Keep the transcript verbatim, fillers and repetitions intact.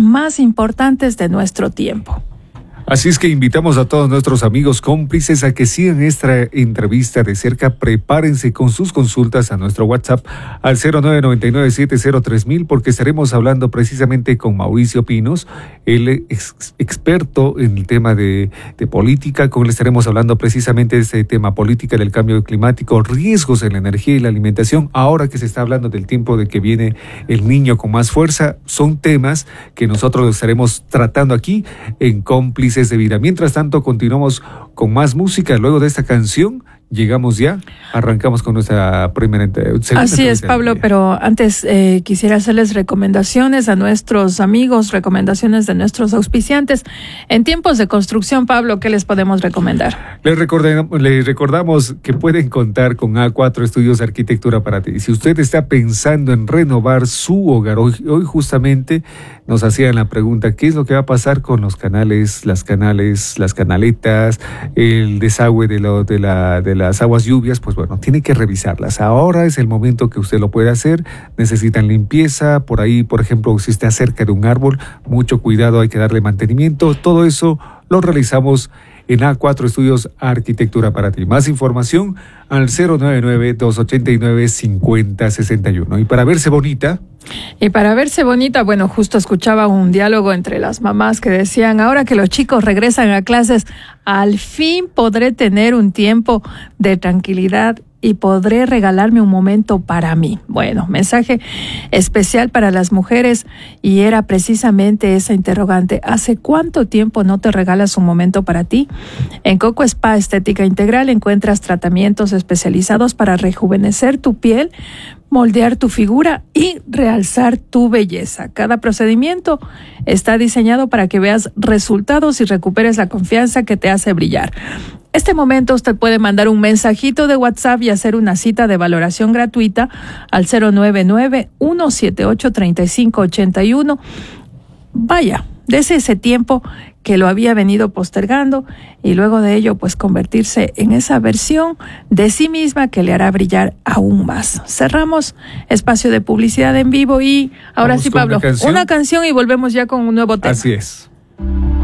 más importantes de nuestro tiempo. Así es que invitamos a todos nuestros amigos cómplices a que sigan esta entrevista de cerca. Prepárense con sus consultas a nuestro WhatsApp al cero nueve nueve nueve siete cero tres mil, porque estaremos hablando precisamente con Mauricio Pinos, el ex experto en el tema de, de política. Con él estaremos hablando precisamente de este tema política del cambio climático, riesgos en la energía y la alimentación. Ahora que se está hablando del tiempo de que viene el niño con más fuerza, son temas que nosotros estaremos tratando aquí en Cómplices de Vida. Mientras tanto, continuamos con más música. Luego de esta canción, llegamos ya, arrancamos con nuestra primera segunda. Así es, Pablo, pero antes eh, quisiera hacerles recomendaciones a nuestros amigos, recomendaciones de nuestros auspiciantes. En tiempos de construcción, Pablo, ¿qué les podemos recomendar? Les, recordemos, les recordamos que pueden contar con A cuatro Estudios de Arquitectura para ti. Si usted está pensando en renovar su hogar, hoy, hoy justamente nos hacían la pregunta, ¿qué es lo que va a pasar con los canales, las canales, las canaletas, el desagüe de, lo, de, la, de las aguas lluvias? Pues bueno, tiene que revisarlas. Ahora es el momento que usted lo puede hacer. Necesitan limpieza, por ahí, por ejemplo, si está cerca de un árbol, mucho cuidado, hay que darle mantenimiento. Todo eso lo realizamos en A cuatro Estudios Arquitectura para ti. Más información al cero nueve nueve, dos ocho nueve, cinco cero seis uno. Y para verse bonita... Y para verse bonita, bueno, justo escuchaba un diálogo entre las mamás que decían, ahora que los chicos regresan a clases, al fin podré tener un tiempo de tranquilidad y podré regalarme un momento para mí. Bueno, mensaje especial para las mujeres, y era precisamente esa interrogante. ¿Hace cuánto tiempo no te regalas un momento para ti? En Coco Spa Estética Integral encuentras tratamientos especializados para rejuvenecer tu piel, moldear tu figura y realzar tu belleza. Cada procedimiento está diseñado para que veas resultados y recuperes la confianza que te hace brillar. Este momento usted puede mandar un mensajito de WhatsApp y hacer una cita de valoración gratuita al cero nueve nueve, uno siete ocho, tres cinco ocho uno. Vaya, dese ese tiempo que lo había venido postergando, y luego de ello pues convertirse en esa versión de sí misma que le hará brillar aún más. Cerramos espacio de publicidad en vivo y ahora Vamos sí, Pablo, una canción. una canción y volvemos ya con un nuevo tema. Así es.